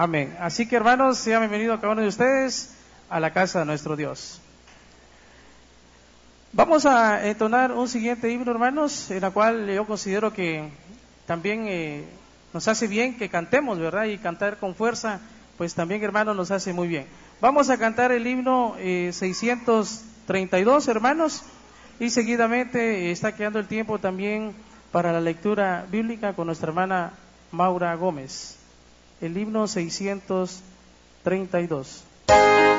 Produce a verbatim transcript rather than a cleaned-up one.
Amén. Así que hermanos, sean bienvenidos a cada uno de ustedes a la casa de nuestro Dios. Vamos a entonar un siguiente himno, hermanos, en la cual yo considero que también eh, nos hace bien que cantemos, ¿verdad? Y cantar con fuerza, pues también, hermanos, nos hace muy bien. Vamos a cantar el himno eh, seiscientos treinta y dos, hermanos, y seguidamente eh, está quedando el tiempo también para la lectura bíblica con nuestra hermana Maura Gómez. El himno seiscientos treinta y dos.